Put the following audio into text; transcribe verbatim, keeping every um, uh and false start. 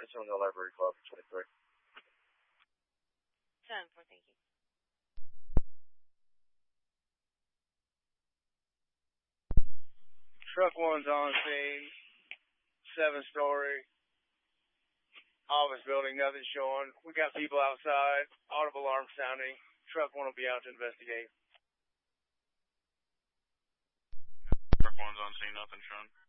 Antonio Library Club, twenty-three. ten four, thank you. Truck one's on scene, seven-story, office building, nothing showing. We got people outside, audible alarm sounding. Truck one will be out to investigate. Truck one's on scene, nothing showing.